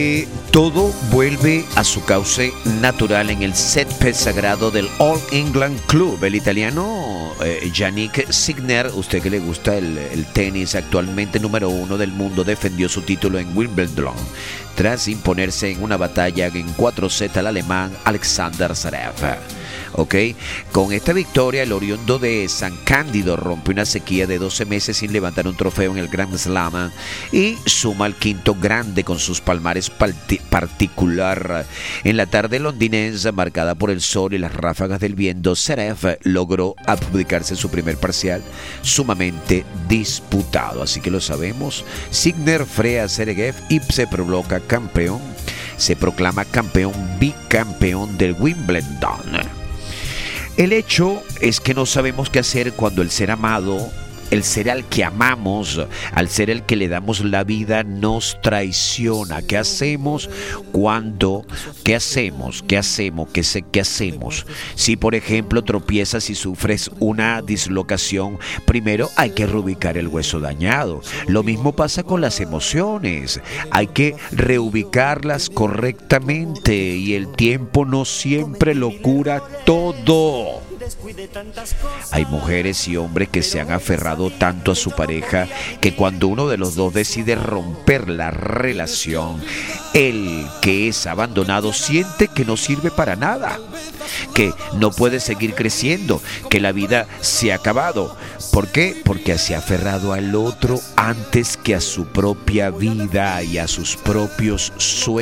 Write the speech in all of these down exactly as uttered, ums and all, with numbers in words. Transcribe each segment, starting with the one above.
Eh, todo vuelve a su cauce natural en el césped sagrado del All England Club. El italiano eh, Yannick Sinner, usted que le gusta el, el tenis, actualmente número uno del mundo, defendió su título en Wimbledon tras imponerse en una batalla en cuatro sets al alemán Alexander Zverev. ¿Ok? Con esta victoria, el oriundo de San Cándido rompe una sequía de doce meses sin levantar un trofeo en el Grand Slam y suma el quinto grande con sus palmares particular. En la tarde londinense, marcada por el sol y las ráfagas del viento, Zverev logró adjudicarse su primer parcial sumamente disputado. Así que lo sabemos, Sinner frea a Zverev y se proclama campeón, se proclama campeón bicampeón del Wimbledon. El hecho es que no sabemos qué hacer cuando el ser amado, el ser al que amamos, al ser el que le damos la vida, nos traiciona. ¿Qué hacemos cuando? ¿Qué hacemos? ¿Qué hacemos? ¿Qué sé? ¿Qué hacemos? Si, por ejemplo, tropiezas y sufres una dislocación, primero hay que reubicar el hueso dañado. Lo mismo pasa con las emociones. Hay que reubicarlas correctamente y el tiempo no siempre lo cura todo. Hay mujeres y hombres que se han aferrado tanto a su pareja que cuando uno de los dos decide romper la relación, el que es abandonado siente que no sirve para nada, que no puede seguir creciendo, que la vida se ha acabado. ¿Por qué? Porque se ha aferrado al otro antes que a su propia vida y a sus propios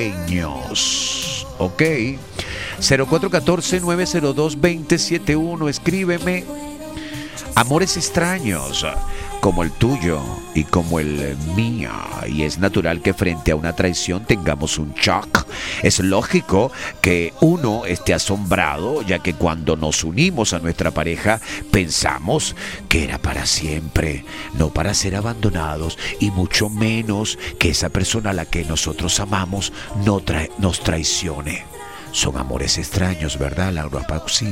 sueños. ¿Ok? cero cuatro uno cuatro, nueve cero dos, dos cero siete uno. Escríbeme. Amores extraños como el tuyo y como el mío, y es natural que frente a una traición tengamos un shock. Es lógico que uno esté asombrado, ya que cuando nos unimos a nuestra pareja pensamos que era para siempre, no para ser abandonados, y mucho menos que esa persona a la que nosotros amamos no tra- nos traicione. Son amores extraños, ¿verdad, Laura Pausini?